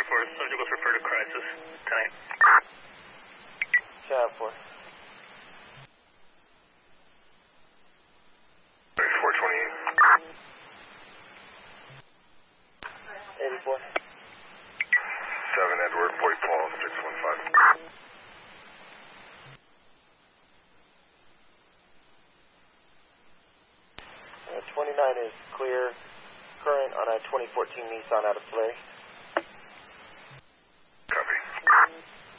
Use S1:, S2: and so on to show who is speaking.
S1: report. Subject was referred to crisis. 10-8.
S2: Shout out 4.
S3: 428.
S2: 84.
S3: 7 Edward, Boy Paul, 615.
S2: 29 is clear. Current on a 2014 Nissan out of play.
S3: Copy.